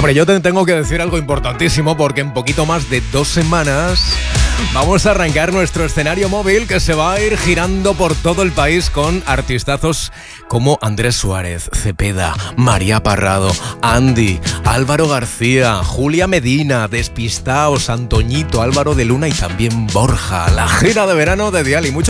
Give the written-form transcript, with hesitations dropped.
Hombre, yo te tengo que decir algo importantísimo porque en poquito más de 2 semanas vamos a arrancar nuestro escenario móvil que se va a ir girando por todo el país con artistazos como Andrés Suárez, Cepeda, María Parrado, Andy, Álvaro García, Julia Medina, Despistaos, Antoñito, Álvaro de Luna y también Borja. La gira de verano de Dial y mucho